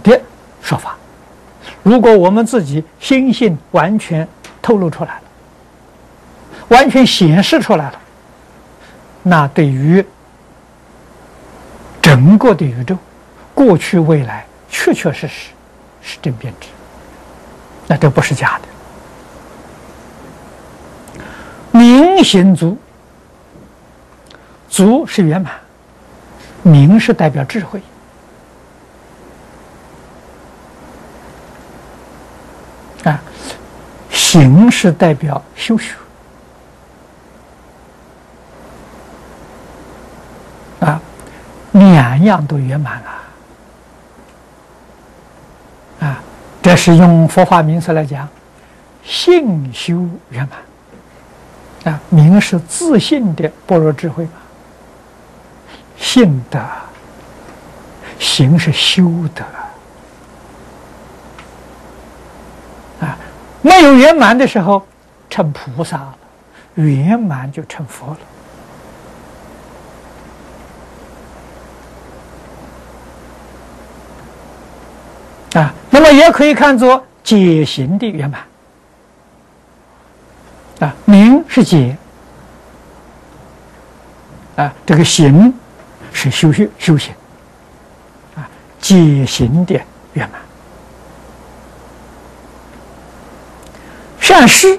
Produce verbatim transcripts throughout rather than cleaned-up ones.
的说法。如果我们自己心性完全透露出来了，完全显示出来了，那对于整个的宇宙，过去未来，确确实实是真变质，那这不是假的。明行足，足是圆满，明是代表智慧。啊，行是代表修学。啊，两样都圆满了。啊，这是用佛法名词来讲，性修圆满。啊，明是自信的般若智慧嘛，性德，行是修德。啊，没有圆满的时候，成菩萨了；圆满就成佛了。啊，那么也可以看作解行的圆满。啊，明是解，啊，这个行是修学修行，啊，解行的圆满。善事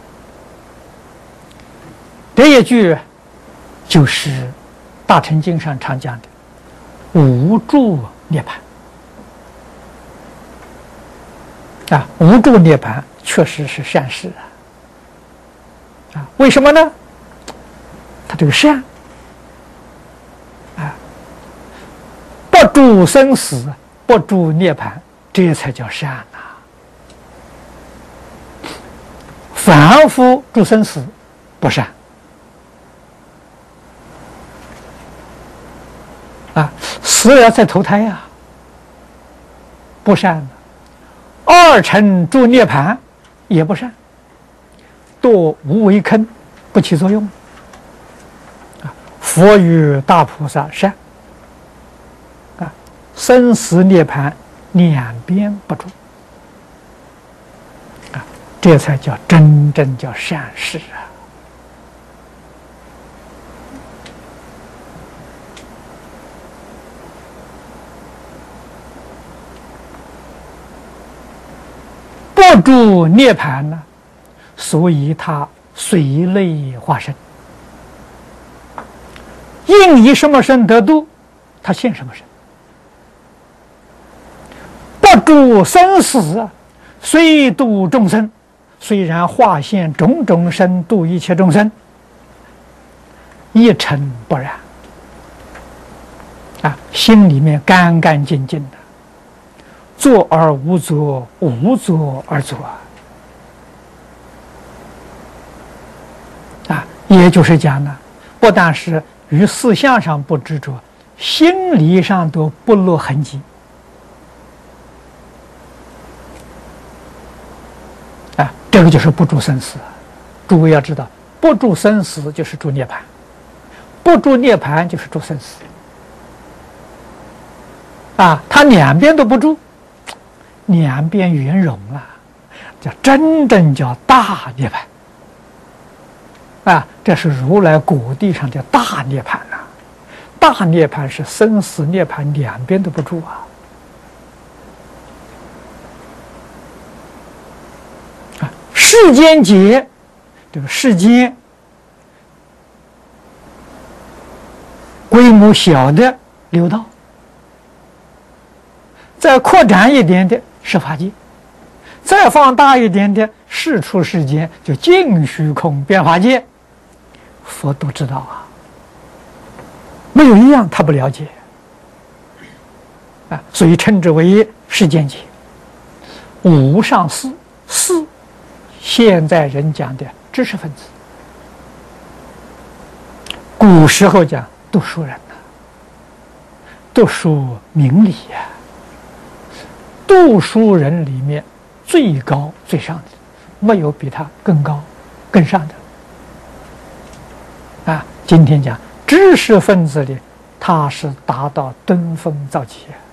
这一句就是《大乘经》上常讲的无住涅槃。啊，无住涅槃确实是善事啊！啊，为什么呢？他这个善啊，不住生死，不住涅槃，这才叫善呐、啊！凡夫住生死，不善啊，死了再投胎呀、啊，不善的。二乘住涅槃也不善，堕无为坑，不起作用。啊，佛与大菩萨善，啊，生死涅槃两边不住，啊，这才叫真正叫善事啊。不住涅槃呢，所以他随类化身，应以什么身得度，他现什么身。不住生死，虽度众生，虽然化现种种身度一切众生，一尘不染啊，心里面干干净净的。作而无作，无作而作啊！也就是讲呢，不但是于思想上不执着，心理上都不落痕迹啊！这个就是不住生死。诸位要知道，不住生死就是住涅槃，不住涅槃就是住生死啊！他两边都不住。两边圆融了，叫真正叫大涅槃啊！这是如来果地上的大涅槃呐、啊！大涅槃是生死涅槃两边都不住啊！啊，世间劫，这个世间规模小的六道，再扩展一点的。是法界，再放大一点的世出世间，就尽虚空变法界，佛都知道啊，没有一样他不了解啊，所以称之为世间界。无上四，四现在人讲的知识分子，古时候讲读书人呐、啊，读书明理呀、啊。读书人里面最高最上的，没有比他更高更上的啊！今天讲知识分子里，他是达到登峰造极啊！